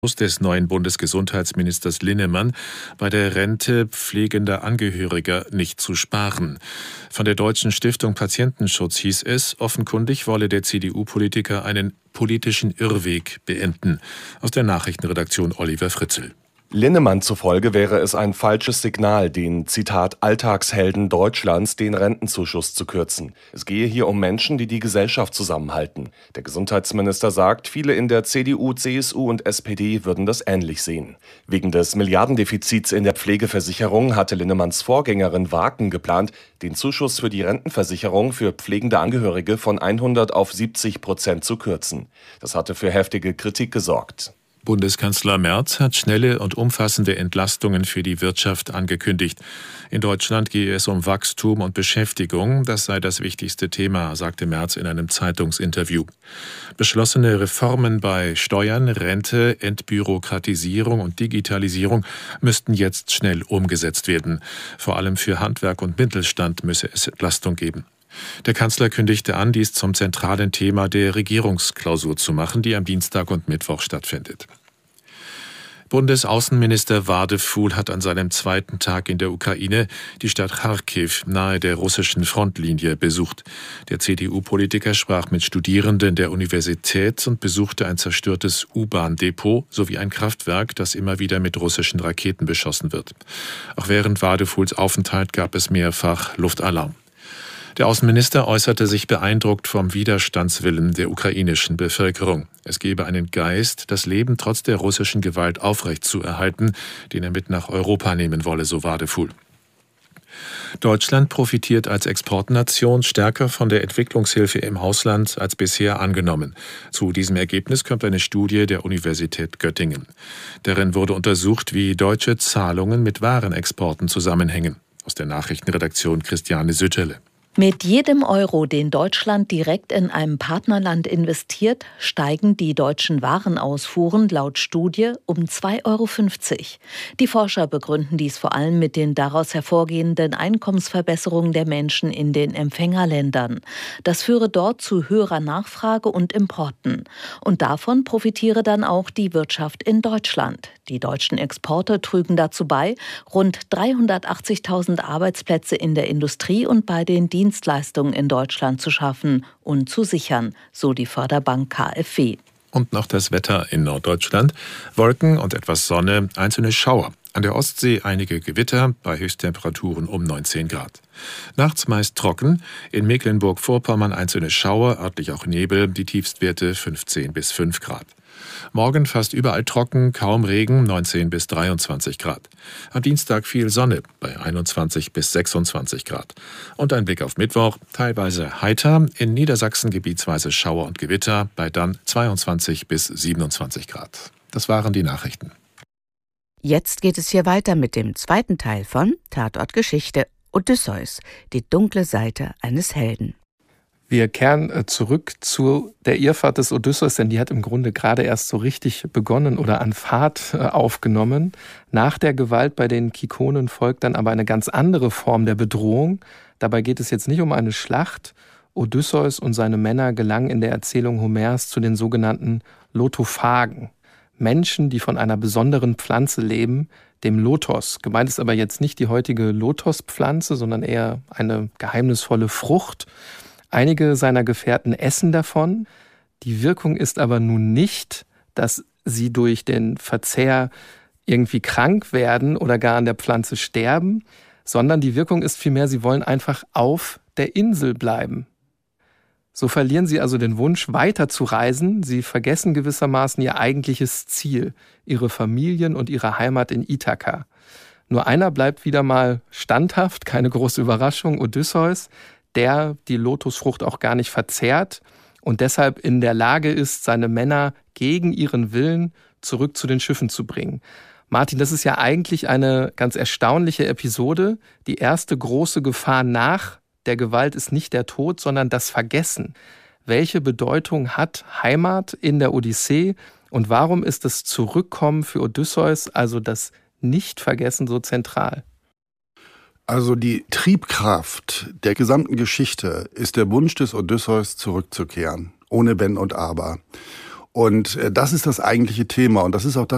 des neuen Bundesgesundheitsministers Linnemann, bei der Rente pflegender Angehöriger nicht zu sparen. Von der Deutschen Stiftung Patientenschutz hieß es, offenkundig wolle der CDU-Politiker einen politischen Irrweg beenden. Aus der Nachrichtenredaktion Oliver Fritzl. Linnemann zufolge wäre es ein falsches Signal, den, Zitat, Alltagshelden Deutschlands den Rentenzuschuss zu kürzen. Es gehe hier um Menschen, die die Gesellschaft zusammenhalten. Der Gesundheitsminister sagt, viele in der CDU, CSU und SPD würden das ähnlich sehen. Wegen des Milliardendefizits in der Pflegeversicherung hatte Linnemanns Vorgängerin Waken geplant, den Zuschuss für die Rentenversicherung für pflegende Angehörige von 100 auf 70% zu kürzen. Das hatte für heftige Kritik gesorgt. Bundeskanzler Merz hat schnelle und umfassende Entlastungen für die Wirtschaft angekündigt. In Deutschland gehe es um Wachstum und Beschäftigung. Das sei das wichtigste Thema, sagte Merz in einem Zeitungsinterview. Beschlossene Reformen bei Steuern, Rente, Entbürokratisierung und Digitalisierung müssten jetzt schnell umgesetzt werden. Vor allem für Handwerk und Mittelstand müsse es Entlastung geben. Der Kanzler kündigte an, dies zum zentralen Thema der Regierungsklausur zu machen, die am Dienstag und Mittwoch stattfindet. Bundesaußenminister Wadefuhl hat an seinem zweiten Tag in der Ukraine die Stadt Charkiw nahe der russischen Frontlinie besucht. Der CDU-Politiker sprach mit Studierenden der Universität und besuchte ein zerstörtes U-Bahn-Depot sowie ein Kraftwerk, das immer wieder mit russischen Raketen beschossen wird. Auch während Wadefuhls Aufenthalt gab es mehrfach Luftalarm. Der Außenminister äußerte sich beeindruckt vom Widerstandswillen der ukrainischen Bevölkerung. Es gebe einen Geist, das Leben trotz der russischen Gewalt aufrechtzuerhalten, den er mit nach Europa nehmen wolle, so Wadefuhl. Deutschland profitiert als Exportnation stärker von der Entwicklungshilfe im Ausland als bisher angenommen. Zu diesem Ergebnis kommt eine Studie der Universität Göttingen. Darin wurde untersucht, wie deutsche Zahlungen mit Warenexporten zusammenhängen. Aus der Nachrichtenredaktion Christiane Sütterle. Mit jedem Euro, den Deutschland direkt in einem Partnerland investiert, steigen die deutschen Warenausfuhren laut Studie um 2,50 Euro. Die Forscher begründen dies vor allem mit den daraus hervorgehenden Einkommensverbesserungen der Menschen in den Empfängerländern. Das führe dort zu höherer Nachfrage und Importen. Und davon profitiere dann auch die Wirtschaft in Deutschland. Die deutschen Exporte trügen dazu bei, rund 380.000 Arbeitsplätze in der Industrie und bei den Dienstleistungen in Deutschland zu schaffen und zu sichern, so die Förderbank KfW. Und noch das Wetter in Norddeutschland. Wolken und etwas Sonne, einzelne Schauer. An der Ostsee einige Gewitter, bei Höchsttemperaturen um 19 Grad. Nachts meist trocken, in Mecklenburg-Vorpommern einzelne Schauer, örtlich auch Nebel, die Tiefstwerte 15 bis 5 Grad. Morgen fast überall trocken, kaum Regen, 19 bis 23 Grad. Am Dienstag viel Sonne, bei 21 bis 26 Grad. Und ein Blick auf Mittwoch, teilweise heiter, in Niedersachsen gebietsweise Schauer und Gewitter, bei dann 22 bis 27 Grad. Das waren die Nachrichten. Jetzt geht es hier weiter mit dem zweiten Teil von Tatort Geschichte, Odysseus, die dunkle Seite eines Helden. Wir kehren zurück zu der Irrfahrt des Odysseus, denn die hat im Grunde gerade erst so richtig begonnen oder an Fahrt aufgenommen. Nach der Gewalt bei den Kikonen folgt dann aber eine ganz andere Form der Bedrohung. Dabei geht es jetzt nicht um eine Schlacht. Odysseus und seine Männer gelangen in der Erzählung Homers zu den sogenannten Lotophagen. Menschen, die von einer besonderen Pflanze leben, dem Lotos. Gemeint ist aber jetzt nicht die heutige Lotospflanze, sondern eher eine geheimnisvolle Frucht. Einige seiner Gefährten essen davon. Die Wirkung ist aber nun nicht, dass sie durch den Verzehr irgendwie krank werden oder gar an der Pflanze sterben, sondern die Wirkung ist vielmehr, sie wollen einfach auf der Insel bleiben. So verlieren sie also den Wunsch, weiter zu reisen. Sie vergessen gewissermaßen ihr eigentliches Ziel, ihre Familien und ihre Heimat in Ithaka. Nur einer bleibt wieder mal standhaft, keine große Überraschung, Odysseus, der die Lotusfrucht auch gar nicht verzehrt und deshalb in der Lage ist, seine Männer gegen ihren Willen zurück zu den Schiffen zu bringen. Martin, das ist ja eigentlich eine ganz erstaunliche Episode. Die erste große Gefahr nach der Gewalt ist nicht der Tod, sondern das Vergessen. Welche Bedeutung hat Heimat in der Odyssee und warum ist das Zurückkommen für Odysseus, also das Nicht-Vergessen, so zentral? Also die Triebkraft der gesamten Geschichte ist der Wunsch des Odysseus, zurückzukehren, ohne Wenn und Aber. Und das ist das eigentliche Thema und das ist auch das,